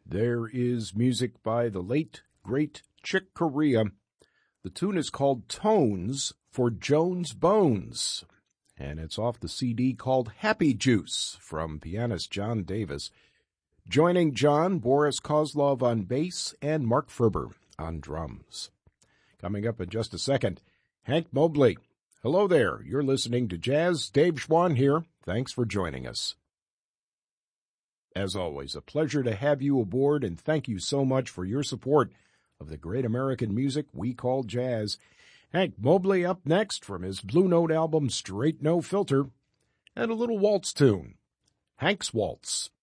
There is music by the late, great Chick Corea. The tune is called Tones for Jones Bones, and it's off the CD called Happy Juice from pianist John Davis. Joining John, Boris Kozlov on bass and Mark Ferber on drums. Coming up in just a second, Hank Mobley. Hello there. You're listening to Jazz. Dave Schwann here. Thanks for joining us. As always, a pleasure to have you aboard, and thank you so much for your support of the great American music we call jazz. Hank Mobley up next from his Blue Note album Straight No Filter, and a little waltz tune, Hank's Waltz.